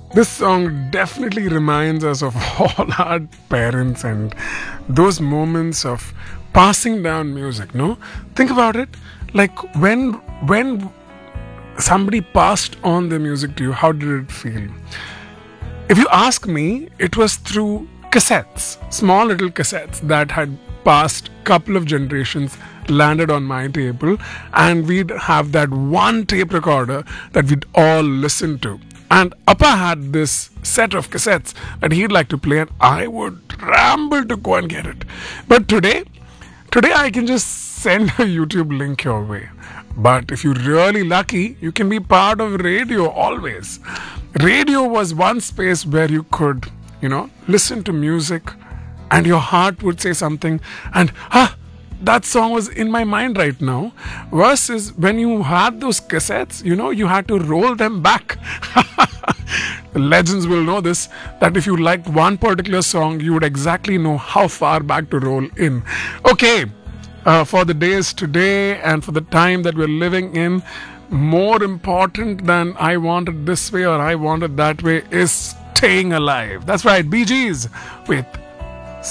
This song definitely reminds us of all our parents and those moments of passing down music, no? Think about it. Like when somebody passed on the music to you, how did it feel? If you ask me, it was through cassettes, small little cassettes that had passed couple of generations, landed on my table, and we'd have that one tape recorder that we'd all listen to. And Appa had this set of cassettes that he'd like to play, and I would ramble to go and get it. But today I can just send a YouTube link your way. But if you're really lucky, you can be part of radio always. Radio was one space where you could, listen to music and your heart would say something, and that song was in my mind right now. Versus when you had those cassettes, you had to roll them back. The legends will know this, that if you liked one particular song, you would exactly know how far back to roll in. Okay, for the days today and for the time that we're living in, more important than I want it this way or I want it that way is staying alive. That's right, Bee Gees with